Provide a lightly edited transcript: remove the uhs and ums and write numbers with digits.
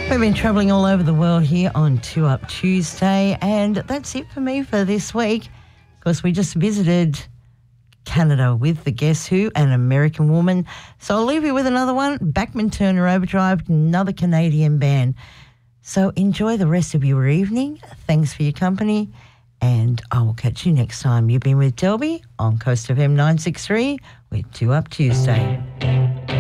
We've been travelling all over the world here on 2 Up Tuesday, and that's it for me for this week. Of course, we just visited Canada with the Guess Who, an American woman. So I'll leave you with another one, Bachman Turner Overdrive, another Canadian band. So enjoy the rest of your evening. Thanks for your company, and I will catch you next time. You've been with Delby on Coast FM 963 with 2 Up Tuesday.